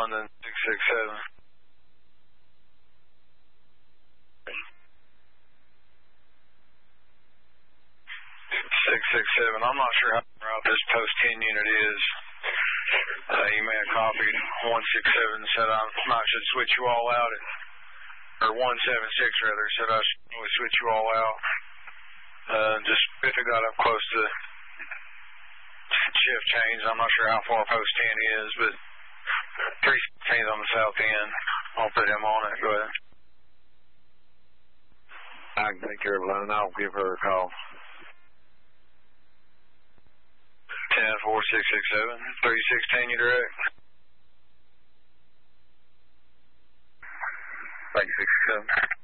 then 667. 667. I'm not sure how route this post 10 unit is. You may have copied 167 said I should switch you all out, or 176 rather said I should switch you all out. Just if it got up close to shift change, I'm not sure how far post 10 is, but 316's on the south end. I'll put him on it. Go ahead. I can take care of it, and I'll give her a call. 10-4-6-6-7, 316 you direct. Thank you, 667.